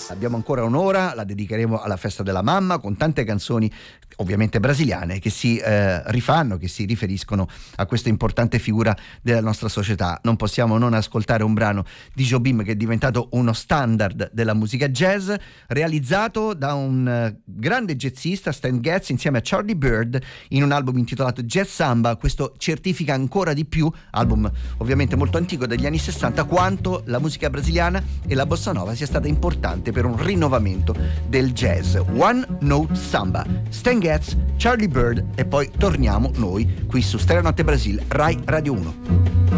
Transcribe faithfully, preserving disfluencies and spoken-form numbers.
Abbiamo ancora un'ora, la dedicheremo alla festa della mamma con tante canzoni ovviamente brasiliane che si eh, rifanno, che si riferiscono a questa importante figura della nostra società. Non possiamo non ascoltare un brano di Jobim che è diventato uno standard della musica jazz, realizzato da un uh, grande jazzista, Stan Getz, insieme a Charlie Byrd in un album intitolato Jazz Samba. Questo certifica ancora di più, album ovviamente molto antico degli anni sessanta, quanto la musica brasiliana e la bossa nova sia stata importante per un rinnovamento del jazz. One Note Samba, Stan Getz, Charlie Byrd, e poi torniamo noi qui su Stereo Notte Brasil, Rai Radio uno.